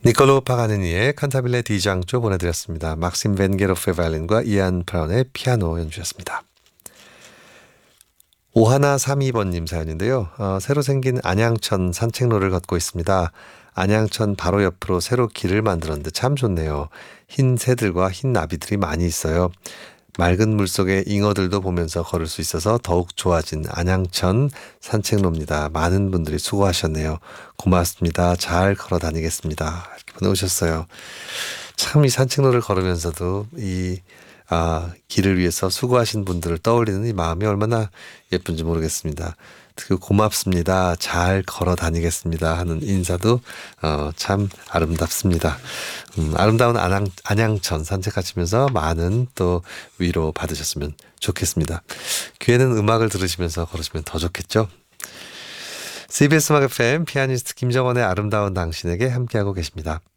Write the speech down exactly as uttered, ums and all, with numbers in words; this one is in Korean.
니콜로 파가니니의 칸타빌레 디장조 보내드렸습니다. 막심 벤게로프의 바이올린과 이안 브라운의 피아노 연주였습니다. 오일삼이 번님 사연인데요. 어, 새로 생긴 안양천 산책로를 걷고 있습니다. 안양천 바로 옆으로 새로 길을 만들었는데 참 좋네요. 흰 새들과 흰 나비들이 많이 있어요. 맑은 물속에 잉어들도 보면서 걸을 수 있어서 더욱 좋아진 안양천 산책로입니다. 많은 분들이 수고하셨네요. 고맙습니다. 잘 걸어 다니겠습니다. 이렇게 보내오셨어요. 참 이 산책로를 걸으면서도 이 아, 길을 위해서 수고하신 분들을 떠올리는 이 마음이 얼마나 예쁜지 모르겠습니다. 그 고맙습니다. 잘 걸어 다니겠습니다 하는 인사도 어, 참 아름답습니다. 음, 아름다운 안양, 안양천 산책하시면서 많은 또 위로 받으셨으면 좋겠습니다. 귀에는 음악을 들으시면서 걸으시면 더 좋겠죠. 씨비에스 음악 에프엠 피아니스트 김정원의 아름다운 당신에게 함께하고 계십니다.